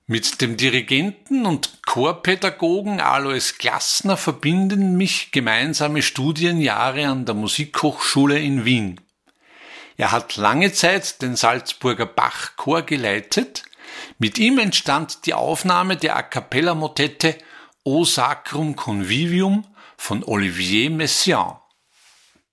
Mit dem Dirigenten und Chorpädagogen Alois Glassner verbinden mich gemeinsame Studienjahre an der Musikhochschule in Wien. Er hat lange Zeit den Salzburger Bach-Chor geleitet. Mit ihm entstand die Aufnahme der A-cappella-Motette O Sacrum Convivium von Olivier Messiaen.